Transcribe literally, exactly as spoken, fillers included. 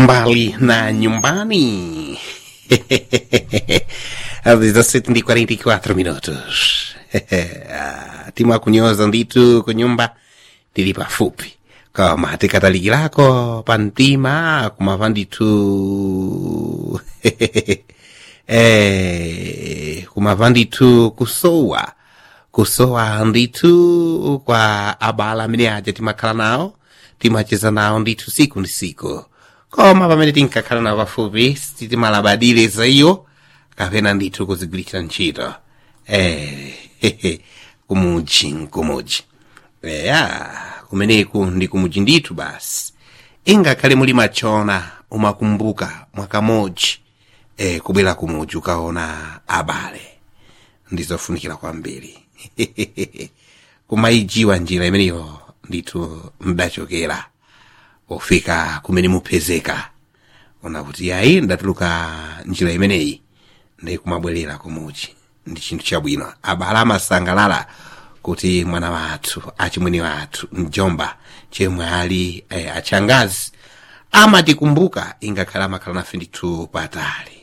mbali na nyumbani. Às dezessete e quarenta e quatro minutos. Timu kunyoza nditu kunyumba tili pafupi. Kama tikatalikirako pantima kumava nditu eh kumava nditu kusowa kusowa nditu kwa abala amene aja timakhala nawo timacheza nawo nditu siku ndi siku. Koma pamene tinkakhala nawo pafupi sitimalabadire za iyo kapena ndithu kuzigwiritsa ntchito eh kumuji kumuji ya kumeneku ndi kumuji ndithu basi ingakhale muli machona umakumbuka mwaka moji eh kubwera kumuji ukaona abale ndizofunikira kwambiri kumaijiwa njira imeneyo ndithu mdachokera ofika kumene mupezeka ona kuti yayi ndatuluka njira imeneyi ndi kumabwerera kumuji ndi chinthu chabwino abala amasangalala kuti mwana wathu achimwene wathu mjomba chemwe ali eh, achangazi amatikumbuka ingakhala amakhala nafe ndithu patali.